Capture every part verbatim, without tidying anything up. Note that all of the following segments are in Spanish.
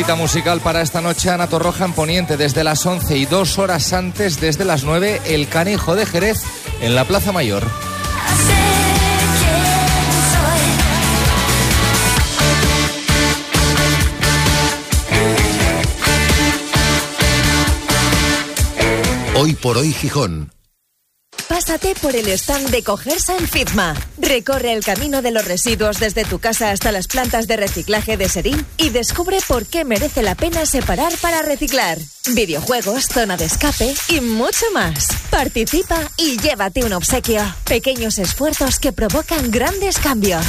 Cita musical para esta noche, Ana Torroja en Poniente desde las once y dos horas antes, desde las nueve, El Canijo de Jerez en la Plaza Mayor. Hoy por hoy Gijón. Pásate por el stand de Cogersa en Fitma. Recorre el camino de los residuos desde tu casa hasta las plantas de reciclaje de Serín y descubre por qué merece la pena separar para reciclar. Videojuegos, zona de escape y mucho más. Participa y llévate un obsequio. Pequeños esfuerzos que provocan grandes cambios.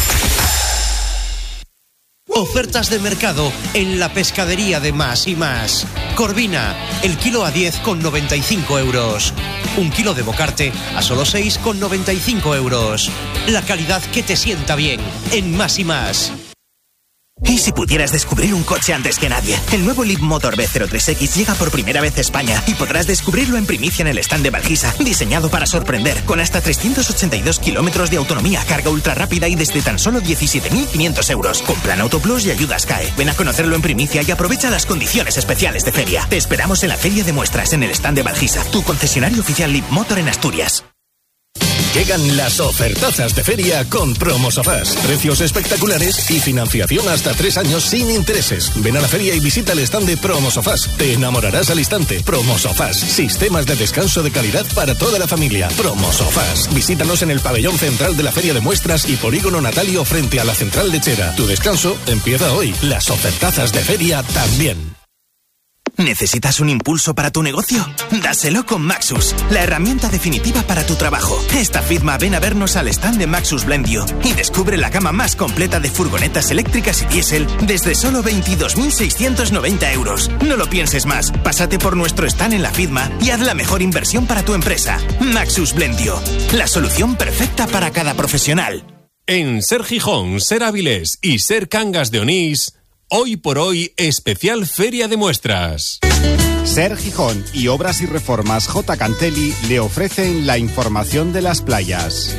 Ofertas de mercado en la pescadería de Más y Más. Corvina, el kilo a diez con noventa y cinco euros. Un kilo de bocarte a solo seis con noventa y cinco euros. La calidad que te sienta bien en Más y Más. ¿Y si pudieras descubrir un coche antes que nadie? El nuevo Leapmotor B cero tres X llega por primera vez a España y podrás descubrirlo en primicia en el stand de Valgisa, diseñado para sorprender, con hasta trescientos ochenta y dos kilómetros de autonomía, carga ultra rápida y desde tan solo diecisiete mil quinientos euros, con plan Autoplus y ayudas C A E. Ven a conocerlo en primicia y aprovecha las condiciones especiales de feria. Te esperamos en la feria de muestras en el stand de Valgisa, tu concesionario oficial Leapmotor en Asturias. Llegan las ofertazas de feria con Promosofás. Precios espectaculares y financiación hasta tres años sin intereses. Ven a la feria y visita el stand de Promosofás. Te enamorarás al instante. Promosofás. Sistemas de descanso de calidad para toda la familia. Promosofás. Visítanos en el pabellón central de la Feria de Muestras y Polígono Natalio frente a la Central de Chera. Tu descanso empieza hoy. Las ofertazas de feria también. ¿Necesitas un impulso para tu negocio? Dáselo con Maxus, la herramienta definitiva para tu trabajo. Esta Fitma ven a vernos al stand de Maxus Blend You y descubre la gama más completa de furgonetas eléctricas y diésel desde solo veintidós mil seiscientos noventa euros. No lo pienses más, pásate por nuestro stand en la Fitma y haz la mejor inversión para tu empresa. Maxus Blend You, la solución perfecta para cada profesional. En Ser Gijón, Ser Avilés y Ser Cangas de Onís, hoy por hoy, especial Feria de Muestras. Ser Gijón y Obras y Reformas J. Cantelli le ofrecen la información de las playas.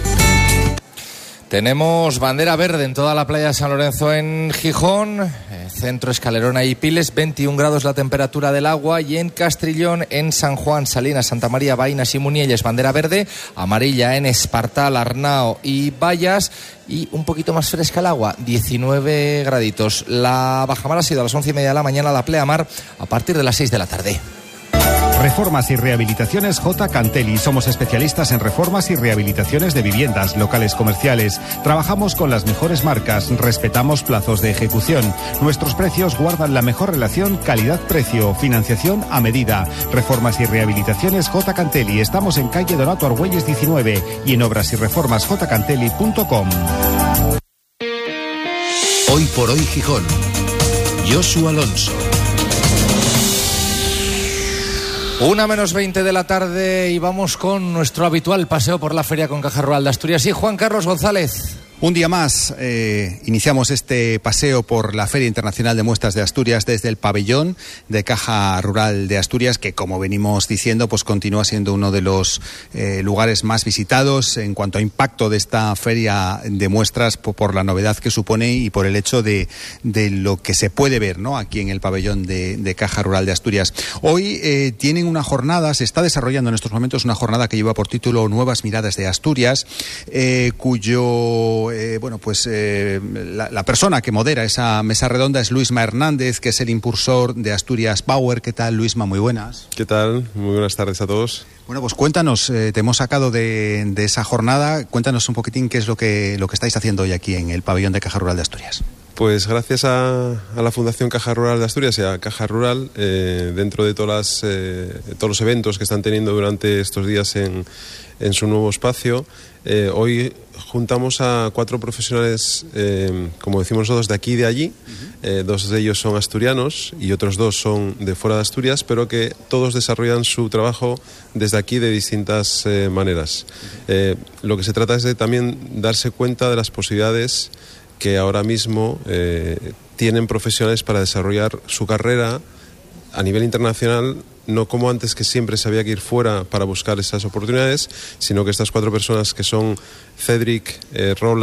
Tenemos bandera verde en toda la playa de San Lorenzo en Gijón, eh, Centro, Escalerona y Piles, veintiún grados la temperatura del agua, y en Castrillón, en San Juan, Salinas, Santa María, Vainas y Munielles, bandera verde, amarilla en Espartal, Arnao y Vallas, y un poquito más fresca el agua, diecinueve graditos. La bajamar ha sido a las once y media de la mañana, la pleamar a partir de las seis de la tarde. Reformas y rehabilitaciones J. Cantelli. Somos especialistas en reformas y rehabilitaciones de viviendas, locales comerciales. Trabajamos con las mejores marcas, respetamos plazos de ejecución. Nuestros precios guardan la mejor relación calidad-precio, financiación a medida. Reformas y rehabilitaciones J. Cantelli. Estamos en calle Donato Argüelles diecinueve y en obras y reformas j cantelli punto com. Hoy por hoy Gijón. Josu Alonso. Una menos veinte de la tarde y vamos con nuestro habitual paseo por la feria con Caja Rural de Asturias. Y Juan Carlos González. Un día más eh, iniciamos este paseo por la Feria Internacional de Muestras de Asturias desde el pabellón de Caja Rural de Asturias, que, como venimos diciendo, pues continúa siendo uno de los eh, lugares más visitados en cuanto a impacto de esta Feria de Muestras, por, por la novedad que supone y por el hecho de, de lo que se puede ver, ¿no?, aquí en el pabellón de, de Caja Rural de Asturias. Hoy eh, tienen una jornada, se está desarrollando en estos momentos una jornada que lleva por título Nuevas Miradas de Asturias, eh, cuyo Eh, bueno, pues eh, la, la persona que modera esa mesa redonda es Luisma Hernández, que es el impulsor de Asturias Power. ¿Qué tal, Luisma? Muy buenas. ¿Qué tal? Muy buenas tardes a todos. Bueno, pues cuéntanos, eh, te hemos sacado de, de esa jornada, cuéntanos un poquitín qué es lo que, lo que estáis haciendo hoy aquí en el pabellón de Caja Rural de Asturias. Pues gracias a, a la Fundación Caja Rural de Asturias y a Caja Rural, eh, dentro de todas las, eh, todos los eventos que están teniendo durante estos días en, en su nuevo espacio, eh, hoy juntamos a cuatro profesionales, eh, como decimos nosotros, de aquí y de allí. Uh-huh. eh, dos de ellos son asturianos y otros dos son de fuera de Asturias, pero que todos desarrollan su trabajo desde aquí de distintas eh, maneras. Uh-huh. Eh, lo que se trata es de también darse cuenta de las posibilidades que ahora mismo eh, tienen profesionales para desarrollar su carrera a nivel internacional, no como antes, que siempre se había que ir fuera para buscar esas oportunidades, sino que estas cuatro personas, que son Cedric, eh, Rola,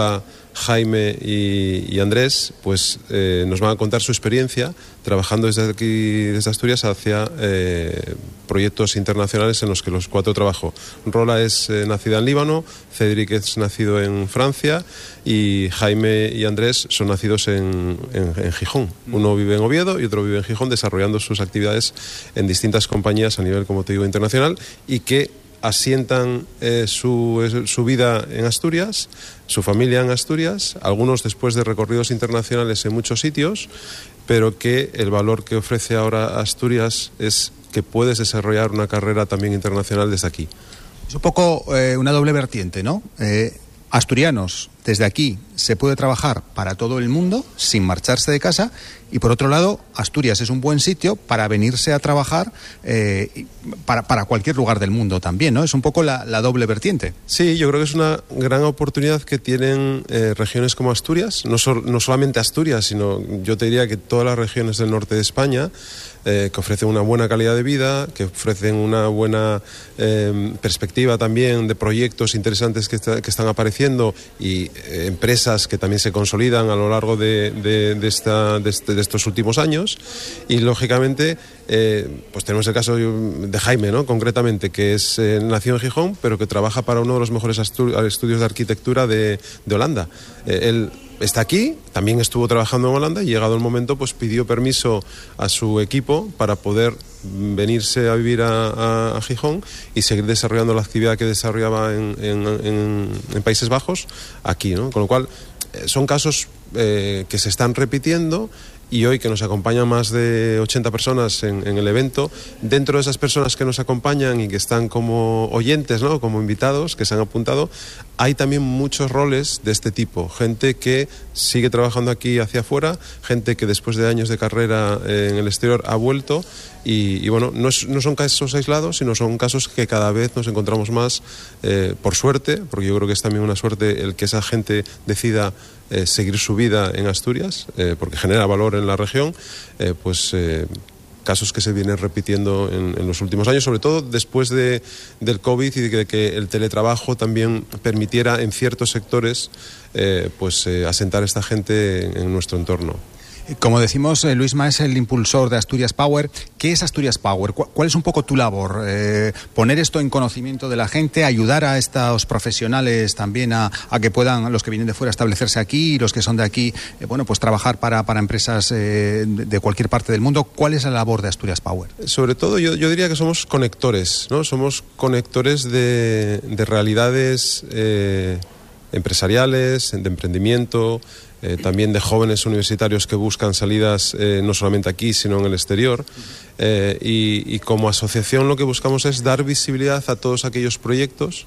Jaime y, y Andrés, pues eh, nos van a contar su experiencia trabajando desde aquí, desde Asturias, hacia eh, proyectos internacionales en los que los cuatro trabajo. Rola es eh, nacida en Líbano, Cédric es nacido en Francia y Jaime y Andrés son nacidos en, en, en Gijón. Uno vive en Oviedo y otro vive en Gijón, desarrollando sus actividades en distintas compañías a nivel, como te digo, internacional, y que asientan eh, su, su vida en Asturias, su familia en Asturias, algunos después de recorridos internacionales en muchos sitios, pero que el valor que ofrece ahora Asturias es que puedes desarrollar una carrera también internacional desde aquí. Es un poco eh, una doble vertiente, ¿no? Eh, asturianos, desde aquí se puede trabajar para todo el mundo sin marcharse de casa, y por otro lado, Asturias es un buen sitio para venirse a trabajar eh, para, para cualquier lugar del mundo también, ¿no? Es un poco la, la doble vertiente. Sí, yo creo que es una gran oportunidad que tienen eh, regiones como Asturias, no, so, no solamente Asturias, sino yo te diría que todas las regiones del norte de España, eh, que ofrecen una buena calidad de vida, que ofrecen una buena eh, perspectiva también de proyectos interesantes que, está, que están apareciendo, y eh, empresas que también se consolidan a lo largo de, de, de, esta, de, este, de estos últimos años. Y lógicamente eh, pues tenemos el caso de Jaime, ¿no? Concretamente, que es eh, nacido en Gijón, pero que trabaja para uno de los mejores estudios de arquitectura de, de Holanda. Eh, él está aquí, también estuvo trabajando en Holanda, y llegado el momento pues pidió permiso a su equipo para poder venirse a vivir a, a, a Gijón y seguir desarrollando la actividad que desarrollaba en, en, en, en Países Bajos aquí, ¿no? Con lo cual eh, son casos eh, que se están repitiendo. Y hoy, que nos acompañan más de ochenta personas en, en el evento, dentro de esas personas que nos acompañan y que están como oyentes, ¿no? Como invitados, que se han apuntado, hay también muchos roles de este tipo. Gente que sigue trabajando aquí hacia afuera, gente que después de años de carrera eh, en el exterior ha vuelto, y, y bueno, no, es, no son casos aislados, sino son casos que cada vez nos encontramos más, eh, por suerte, porque yo creo que es también una suerte el que esa gente decida eh, seguir su vida en Asturias, eh, porque genera valor en la región, eh, pues eh, casos que se vienen repitiendo en, en los últimos años, sobre todo después de, del COVID, y de que, que el teletrabajo también permitiera en ciertos sectores eh, pues eh, asentar a esta gente en, en nuestro entorno. Como decimos, eh, Luisma es el impulsor de Asturias Power. ¿Qué es Asturias Power? ¿Cuál es un poco tu labor? Eh, poner esto en conocimiento de la gente, ayudar a estos profesionales también a, a que puedan, los que vienen de fuera, establecerse aquí, y los que son de aquí, eh, bueno, pues trabajar para, para empresas eh, de cualquier parte del mundo. ¿Cuál es la labor de Asturias Power? Sobre todo yo, yo diría que somos conectores, ¿no? Somos conectores de, de realidades eh, empresariales, de emprendimiento, Eh, también de jóvenes universitarios que buscan salidas eh, no solamente aquí, sino en el exterior. Eh, y, y como asociación lo que buscamos es dar visibilidad a todos aquellos proyectos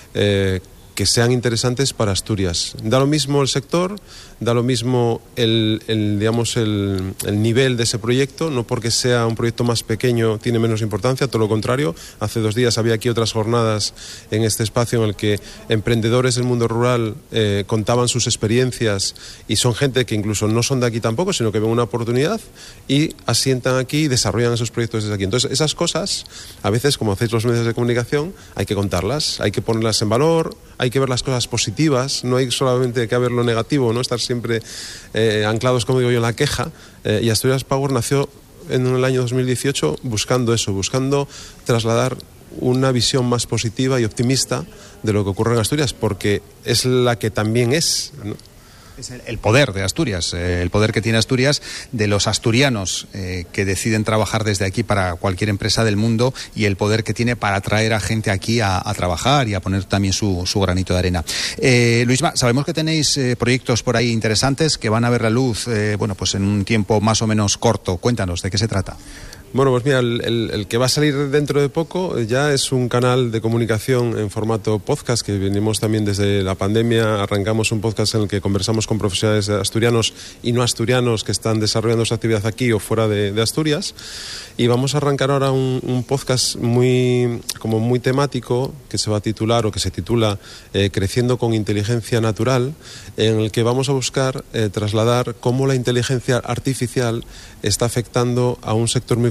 eh, que sean interesantes para Asturias. Da lo mismo el sector, da lo mismo el, el, digamos, el, el nivel de ese proyecto, no porque sea un proyecto más pequeño tiene menos importancia, todo lo contrario. Hace dos días había aquí otras jornadas en este espacio en el que emprendedores del mundo rural eh, contaban sus experiencias, y son gente que incluso no son de aquí tampoco, sino que ven una oportunidad y asientan aquí y desarrollan esos proyectos desde aquí. Entonces, esas cosas, a veces, como hacéis los medios de comunicación, hay que contarlas, hay que ponerlas en valor, hay que ver las cosas positivas, no hay solamente que ver lo negativo, no estar siempre eh, anclados, como digo yo, en la queja. Eh, y Asturias Power nació en el año dos mil dieciocho buscando eso, buscando trasladar una visión más positiva y optimista de lo que ocurre en Asturias, porque es la que también es, ¿no? Es el poder de Asturias, eh, el poder que tiene Asturias, de los asturianos eh, que deciden trabajar desde aquí para cualquier empresa del mundo, y el poder que tiene para atraer a gente aquí a, a trabajar y a poner también su, su granito de arena. Eh, Luisma, sabemos que tenéis eh, proyectos por ahí interesantes que van a ver la luz eh, bueno, pues en un tiempo más o menos corto. Cuéntanos, ¿de qué se trata? Bueno, pues mira, el, el, el que va a salir dentro de poco ya es un canal de comunicación en formato podcast, que venimos también desde la pandemia. Arrancamos un podcast en el que conversamos con profesionales asturianos y no asturianos que están desarrollando su actividad aquí o fuera de, de Asturias. Y vamos a arrancar ahora un, un podcast muy, como muy temático, que se va a titular, o que se titula eh, Creciendo con Inteligencia Natural, en el que vamos a buscar eh, trasladar cómo la inteligencia artificial está afectando a un sector muy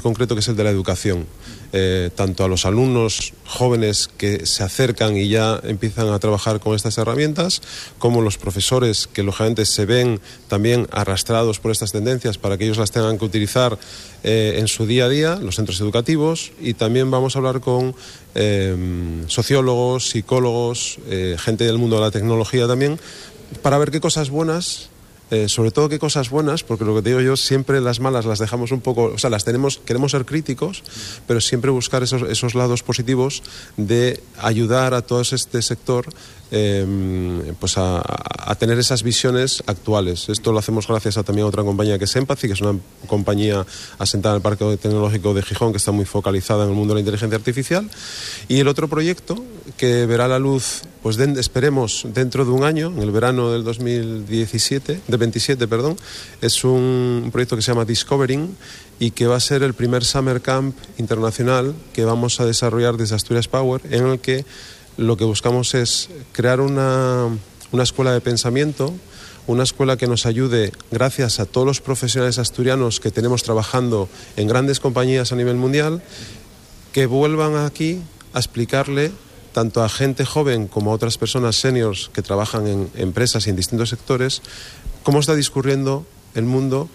concreto, que es el de la educación. Eh, tanto a los alumnos jóvenes que se acercan y ya empiezan a trabajar con estas herramientas, como los profesores que lógicamente se ven también arrastrados por estas tendencias para que ellos las tengan que utilizar eh, en su día a día, los centros educativos. Y también vamos a hablar con eh, sociólogos, psicólogos, eh, gente del mundo de la tecnología también, para ver qué cosas buenas, Eh, sobre todo qué cosas buenas, porque lo que te digo yo, siempre las malas las dejamos un poco, o sea, las tenemos, queremos ser críticos, pero siempre buscar esos, esos lados positivos de ayudar a todo este sector eh, pues a, a tener esas visiones actuales. Esto lo hacemos gracias a también a otra compañía que es Empathy, que es una compañía asentada en el Parque Tecnológico de Gijón, que está muy focalizada en el mundo de la inteligencia artificial. Y el otro proyecto que verá la luz, pues de, esperemos dentro de un año, en el verano del dos mil diecisiete, de veintisiete, perdón, es un, un proyecto que se llama Discovering y que va a ser el primer Summer Camp internacional que vamos a desarrollar desde Asturias Power, en el que lo que buscamos es crear una, una escuela de pensamiento, una escuela que nos ayude, gracias a todos los profesionales asturianos que tenemos trabajando en grandes compañías a nivel mundial, que vuelvan aquí a explicarle tanto a gente joven como a otras personas seniors que trabajan en empresas y en distintos sectores, cómo está discurriendo el mundo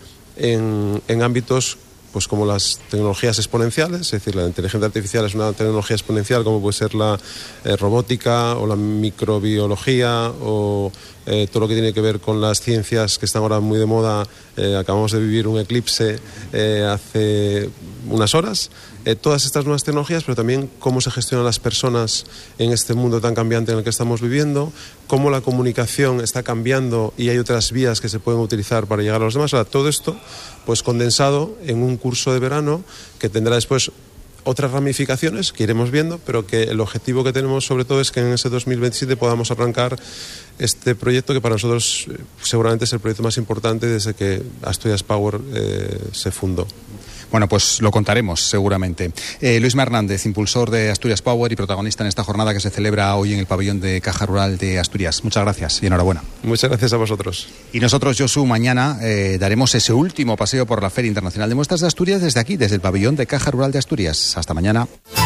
en, en ámbitos pues como las tecnologías exponenciales, es decir, la inteligencia artificial es una tecnología exponencial, como puede ser la eh, robótica o la microbiología o eh, todo lo que tiene que ver con las ciencias que están ahora muy de moda. Eh, acabamos de vivir un eclipse eh, hace unas horas. Eh, todas estas nuevas tecnologías, pero también cómo se gestionan las personas en este mundo tan cambiante en el que estamos viviendo, cómo la comunicación está cambiando y hay otras vías que se pueden utilizar para llegar a los demás. O sea, todo esto pues condensado en un curso de verano que tendrá después otras ramificaciones que iremos viendo, pero que el objetivo que tenemos sobre todo es que en ese dos mil veintisiete podamos arrancar este proyecto que para nosotros eh, seguramente es el proyecto más importante desde que Asturias Power eh, se fundó. Bueno, pues lo contaremos seguramente. Eh, Luis Hernández, impulsor de Asturias Power y protagonista en esta jornada que se celebra hoy en el pabellón de Caja Rural de Asturias. Muchas gracias y enhorabuena. Muchas gracias a vosotros. Y nosotros, Josu, mañana eh, daremos ese último paseo por la Feria Internacional de Muestras de Asturias desde aquí, desde el pabellón de Caja Rural de Asturias. Hasta mañana.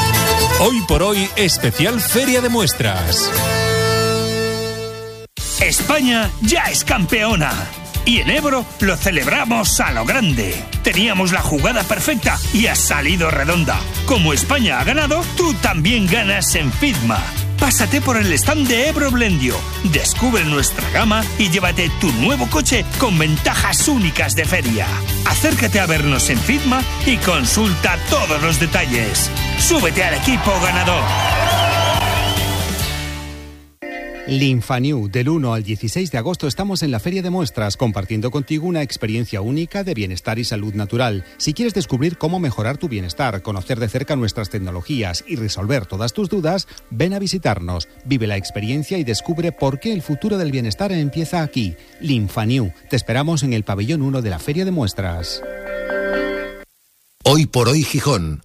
Hoy por hoy, especial Feria de Muestras. España ya es campeona. Y en Ebro lo celebramos a lo grande. Teníamos la jugada perfecta y ha salido redonda. Como España ha ganado, tú también ganas en Fitma. Pásate por el stand de Ebro Blendio, descubre nuestra gama y llévate tu nuevo coche con ventajas únicas de feria. Acércate a vernos en Fitma y consulta todos los detalles. Súbete al equipo ganador. Linfanew, del uno al dieciséis de agosto estamos en la Feria de Muestras, compartiendo contigo una experiencia única de bienestar y salud natural. Si quieres descubrir cómo mejorar tu bienestar, conocer de cerca nuestras tecnologías y resolver todas tus dudas, ven a visitarnos, vive la experiencia y descubre por qué el futuro del bienestar empieza aquí. Linfanew, te esperamos en el pabellón uno de la Feria de Muestras. Hoy por hoy Gijón.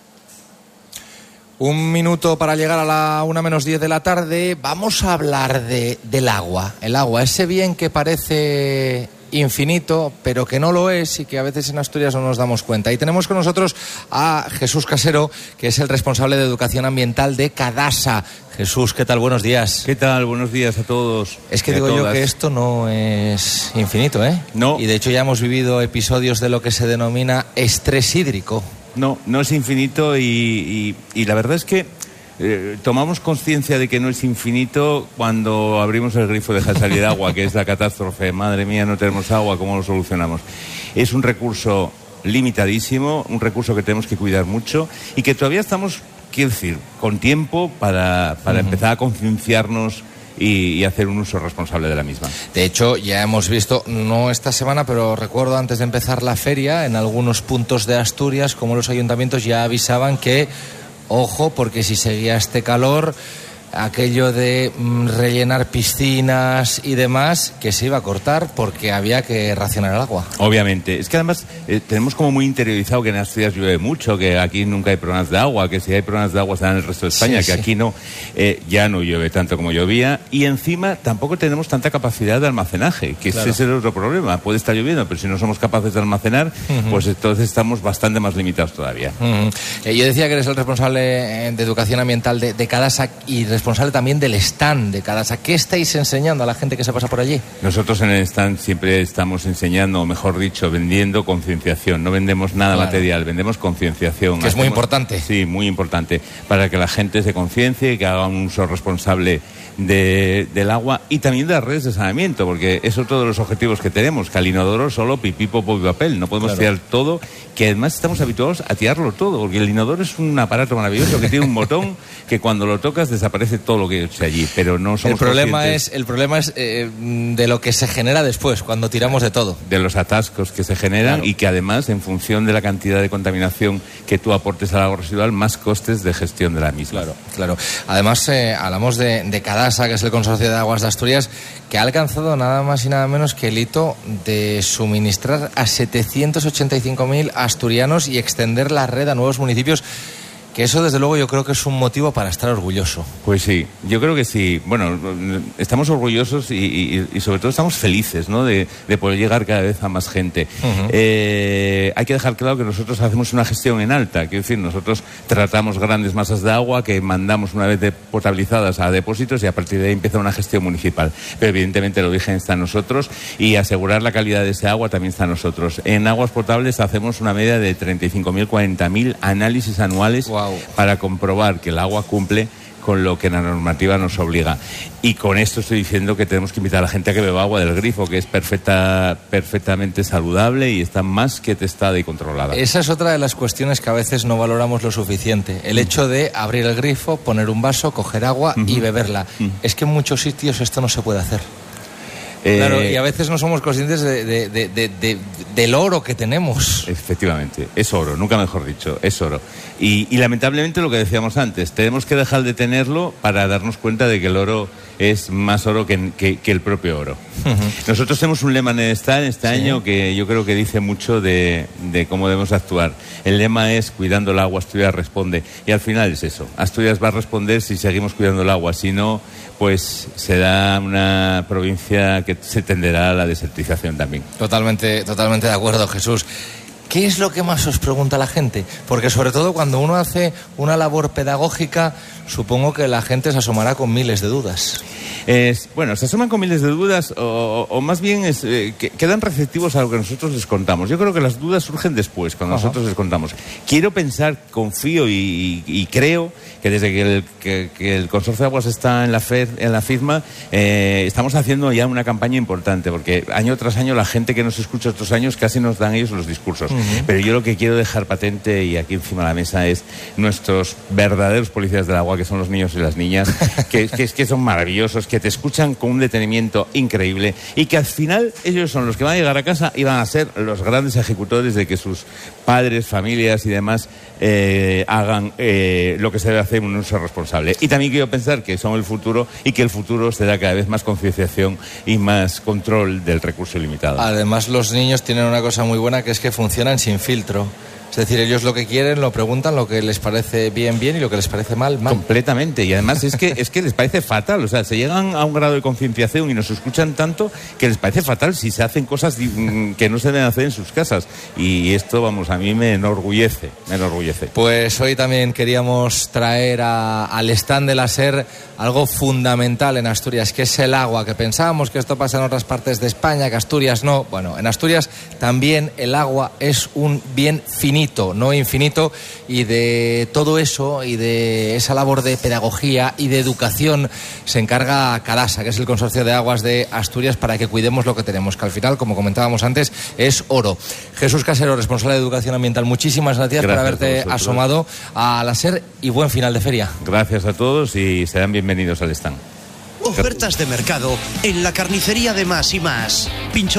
Un minuto para llegar a la una menos diez de la tarde. Vamos a hablar de, del agua. El agua, ese bien que parece infinito, pero que no lo es y que a veces en Asturias no nos damos cuenta. Y tenemos con nosotros a Jesús Casero, que es el responsable de educación ambiental de Cadasa. Jesús, ¿qué tal? Buenos días. ¿Qué tal? Buenos días a todos. Es que digo yo que esto no es infinito, ¿eh? No. Y de hecho ya hemos vivido episodios de lo que se denomina estrés hídrico. No, no es infinito y, y, y la verdad es que eh, tomamos conciencia de que no es infinito cuando abrimos el grifo y deja salir agua, que es la catástrofe. Madre mía, no tenemos agua, ¿cómo lo solucionamos? Es un recurso limitadísimo, un recurso que tenemos que cuidar mucho y que todavía estamos, quiero decir, con tiempo para, para uh-huh. empezar a concienciarnos Y, y hacer un uso responsable de la misma. De hecho, ya hemos visto, no esta semana, pero recuerdo antes de empezar la feria, en algunos puntos de Asturias, como los ayuntamientos ya avisaban que, ojo, porque si seguía este calor, aquello de mm, rellenar piscinas y demás, que se iba a cortar porque había que racionar el agua. Obviamente. Es que además eh, tenemos como muy interiorizado que en Asturias llueve mucho, que aquí nunca hay problemas de agua, que si hay problemas de agua serán en el resto de España, sí, que sí. Aquí no, eh, ya no llueve tanto como llovía, y encima tampoco tenemos tanta capacidad de almacenaje, que claro. Ese es el otro problema. Puede estar lloviendo, pero si no somos capaces de almacenar, uh-huh. pues entonces estamos bastante más limitados todavía. Uh-huh. Eh, yo decía que eres el responsable de educación ambiental de, de Cadasa y responsable también del stand de Cadasa. ¿Qué estáis enseñando a la gente que se pasa por allí? Nosotros en el stand siempre estamos enseñando, o mejor dicho, vendiendo concienciación. No vendemos nada claro. material, vendemos concienciación. Que es muy importante. Sí, muy importante. Para que la gente se conciencie, que haga un uso responsable de, del agua y también de las redes de saneamiento, porque es otro de los objetivos que tenemos, que al inodoro solo pipí, popo y papel. No podemos claro. tirar todo, que además estamos habituados a tirarlo todo, porque el inodoro es un aparato maravilloso que tiene un botón que cuando lo tocas desaparece todo lo que hecho allí, pero no somos el problema conscientes. es El problema es eh, de lo que se genera después, cuando tiramos de todo. De los atascos que se generan claro. y que además, en función de la cantidad de contaminación que tú aportes al agua residual, más costes de gestión de la misma. Claro, claro. Además, eh, hablamos de, de Cadasa, que es el Consorcio de Aguas de Asturias, que ha alcanzado nada más y nada menos que el hito de suministrar a setecientos ochenta y cinco mil asturianos y extender la red a nuevos municipios. Que eso, desde luego, yo creo que es un motivo para estar orgulloso. Pues sí, yo creo que sí. Bueno, estamos orgullosos y, y, y sobre todo estamos felices, ¿no? De, de poder llegar cada vez a más gente. Uh-huh. Eh, hay que dejar claro que nosotros hacemos una gestión en alta. Quiero decir, nosotros tratamos grandes masas de agua que mandamos una vez de potabilizadas a depósitos y a partir de ahí empieza una gestión municipal. Pero evidentemente el origen está en nosotros y asegurar la calidad de ese agua también está en nosotros. En aguas potables hacemos una media de treinta y cinco mil, cuarenta mil análisis anuales. Wow. Para comprobar que el agua cumple con lo que la normativa nos obliga. Y con esto estoy diciendo que tenemos que invitar a la gente a que beba agua del grifo, que es perfecta, perfectamente saludable y está más que testada y controlada. Esa es otra de las cuestiones que a veces no valoramos lo suficiente. El hecho de abrir el grifo, poner un vaso, coger agua uh-huh. y beberla. Uh-huh. Es que en muchos sitios esto no se puede hacer. Eh, claro, y a veces no somos conscientes de, de, de, de, de, del oro que tenemos. Efectivamente, es oro, nunca mejor dicho, es oro. Y, y lamentablemente lo que decíamos antes, tenemos que dejar de tenerlo para darnos cuenta de que el oro es más oro que, que, que el propio oro. Uh-huh. Nosotros tenemos un lema en el stand este sí. año que yo creo que dice mucho de, de cómo debemos actuar. El lema es cuidando el agua, Asturias responde. Y al final es eso, Asturias va a responder si seguimos cuidando el agua, si no, pues será una provincia que se tenderá a la desertización también. Totalmente, totalmente de acuerdo, Jesús. ¿Qué es lo que más os pregunta la gente? Porque sobre todo cuando uno hace una labor pedagógica, supongo que la gente se asomará con miles de dudas. Es, bueno, se asoman con miles de dudas o, o más bien es, eh, que, quedan receptivos a lo que nosotros les contamos. Yo creo que las dudas surgen después, cuando Ajá. nosotros les contamos. Quiero pensar, confío y, y, y creo que desde que el, que, que el Consorcio de Aguas está en la, F E D, en la FIDMA, eh, estamos haciendo ya una campaña importante, porque año tras año la gente que nos escucha estos años casi nos dan ellos los discursos. Uh-huh. Pero yo lo que quiero dejar patente y aquí encima de la mesa es nuestros verdaderos policías del agua, que son los niños y las niñas, que, que, que son maravillosos, que te escuchan con un detenimiento increíble y que al final ellos son los que van a llegar a casa y van a ser los grandes ejecutores de que sus padres, familias y demás eh, hagan eh, lo que se debe hacer en un uso responsable. Y también quiero pensar que son el futuro y que el futuro será cada vez más concienciación y más control del recurso ilimitado. Además, los niños tienen una cosa muy buena, que es que funcionan sin filtro. Es decir, ellos lo que quieren, lo preguntan, lo que les parece bien, bien, y lo que les parece mal, mal. Completamente. Y además es que, es que les parece fatal. O sea, se llegan a un grado de concienciación y nos escuchan tanto que les parece fatal si se hacen cosas que no se deben hacer en sus casas. Y esto, vamos, a mí me enorgullece, me enorgullece. Pues hoy también queríamos traer a, al stand de la SER algo fundamental en Asturias, que es el agua, que pensábamos que esto pasa en otras partes de España, que Asturias no. Bueno, en Asturias también el agua es un bien finito, no infinito, y de todo eso y de esa labor de pedagogía y de educación se encarga Cadasa, que es el Consorcio de Aguas de Asturias, para que cuidemos lo que tenemos, que al final, como comentábamos antes, es oro. Jesús Casero, responsable de Educación Ambiental, muchísimas gracias, gracias por haberte a asomado a la SER y buen final de feria. Gracias a todos y serán bienvenidos al stand. Ofertas de mercado en la carnicería de Más y Más. Pincho